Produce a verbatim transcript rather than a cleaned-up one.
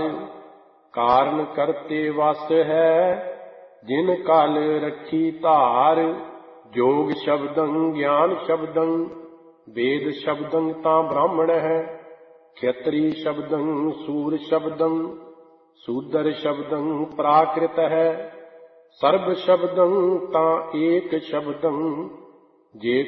ਕਾਰਨ ਕਰਤੇ ਵਸ ਹੈ ਜਿਨ ਕਲ ਰੱਖੀ ਧਾਰ। ਜੋਗ ਸ਼ਬਦੰ ਗਿਆਨ ਸ਼ਬਦੰ ਵੇਦ ਸ਼ਬਦੰ ਤਾਂ ਬ੍ਰਾਹਮਣ ਹੈ। ਖੇਤਰੀ ਸ਼ਬਦੰ ਸੂਰ ਸ਼ਬਦੰ ਸੂਦਰ ਸ਼ਬਦੰ ਪ੍ਰਾਕ੍ਰਿਤ ਹੈ। ਸਰਬ ਸ਼ਬਦੰ ਤਾਂ ਏਕ ਸ਼ਬਦੰ ਜੇ